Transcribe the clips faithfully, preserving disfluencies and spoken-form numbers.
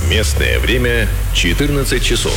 Местное время четырнадцать часов.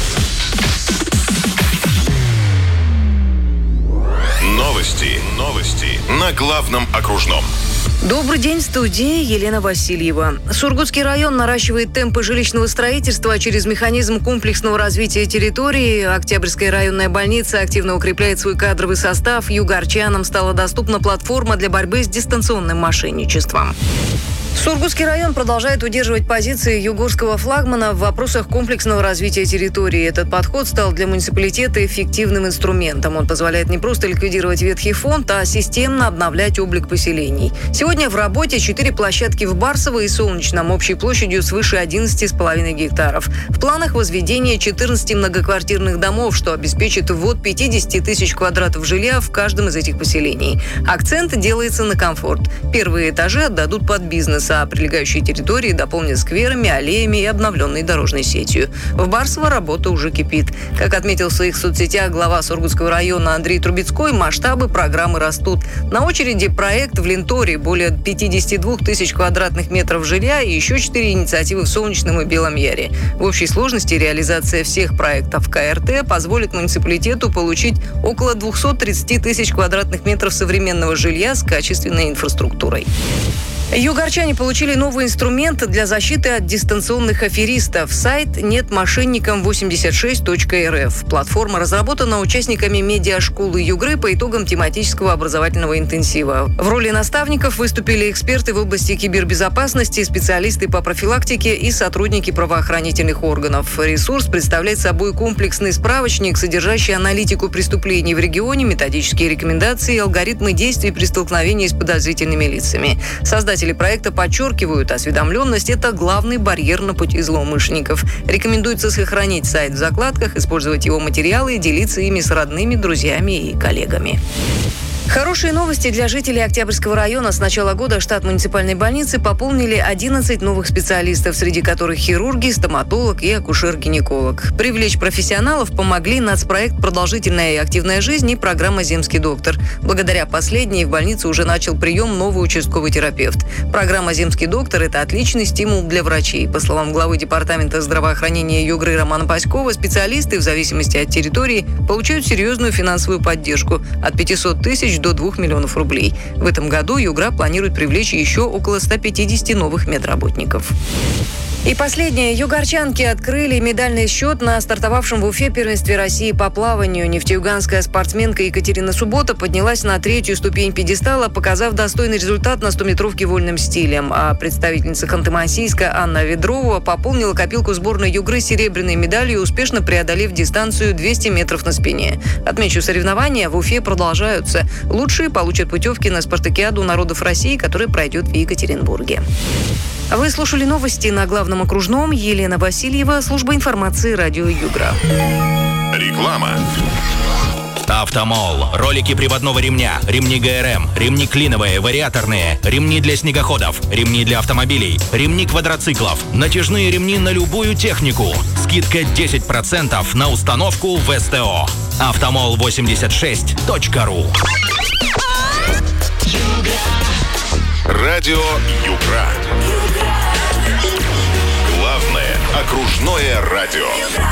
Новости. Новости на главном окружном. Добрый день, в студии Елена Васильева. Сургутский район наращивает темпы жилищного строительства через механизм комплексного развития территории. Октябрьская районная больница активно укрепляет свой кадровый состав. Югорчанам стала доступна платформа для борьбы с дистанционным мошенничеством. Сургутский район продолжает удерживать позиции югорского флагмана в вопросах комплексного развития территории. Этот подход стал для муниципалитета эффективным инструментом. Он позволяет не просто ликвидировать ветхий фонд, а системно обновлять облик поселений. Сегодня в работе четыре площадки в Барсово и Солнечном общей площадью свыше одиннадцати с половиной гектаров. В планах возведение четырнадцати многоквартирных домов, что обеспечит ввод пятидесяти тысяч квадратов жилья в каждом из этих поселений. Акцент делается на комфорт. Первые этажи отдадут под бизнес, а прилегающие территории дополнят скверами, аллеями и обновленной дорожной сетью. В Барсово работа уже кипит. Как отметил в своих соцсетях глава Сургутского района Андрей Трубецкой, масштабы программы растут. На очереди проект в Ленторе, более пятидесяти двух тысяч квадратных метров жилья и еще четыре инициативы в Солнечном и Белом Яре. В общей сложности реализация всех проектов ка эр тэ позволит муниципалитету получить около двухсот тридцати тысяч квадратных метров современного жилья с качественной инфраструктурой. Югорчане получили новый инструмент для защиты от дистанционных аферистов. Сайт нет мошенникам восемьдесят шесть точка эр эф. Платформа разработана участниками медиашколы Югры по итогам тематического образовательного интенсива. В роли наставников выступили эксперты в области кибербезопасности, специалисты по профилактике и сотрудники правоохранительных органов. Ресурс представляет собой комплексный справочник, содержащий аналитику преступлений в регионе, методические рекомендации и алгоритмы действий при столкновении с подозрительными лицами. Создатели проекта подчеркивают, осведомленность – это главный барьер на пути злоумышленников. Рекомендуется сохранить сайт в закладках, использовать его материалы и делиться ими с родными, друзьями и коллегами. Хорошие новости для жителей Октябрьского района. С начала года штат муниципальной больницы пополнили одиннадцать новых специалистов, среди которых хирурги, стоматолог и акушер-гинеколог. Привлечь профессионалов помогли нацпроект «Продолжительная и активная жизнь» и программа «Земский доктор». Благодаря последней в больнице уже начал прием новый участковый терапевт. Программа «Земский доктор» – это отличный стимул для врачей. По словам главы департамента здравоохранения Югры Романа Паськова, специалисты в зависимости от территории получают серьезную финансовую поддержку – от пятисот тысяч до двух миллионов рублей. В этом году Югра планирует привлечь еще около ста пятидесяти новых медработников. И последнее. Югорчанки открыли медальный счет на стартовавшем в Уфе первенстве России по плаванию. Нефтеюганская спортсменка Екатерина Суббота поднялась на третью ступень пьедестала, показав достойный результат на стометровке вольным стилем. А представительница Ханты-Мансийска Анна Ведрова пополнила копилку сборной Югры серебряной медалью, успешно преодолев дистанцию двести метров на спине. Отмечу, соревнования в Уфе продолжаются. Лучшие получат путевки на спартакиаду народов России, которая пройдет в Екатеринбурге. Вы слушали новости на главном окружном. Елена Васильева, служба информации радио Югра. Реклама. Автомол. Ролики приводного ремня, ремни гэ эр эм, ремни клиновые, вариаторные, ремни для снегоходов, ремни для автомобилей, ремни квадроциклов, натяжные ремни на любую технику. Скидка десять процентов на установку в эс тэ о. автомол восемьдесят шесть точка ру. Радио Югра. Главное окружное радио.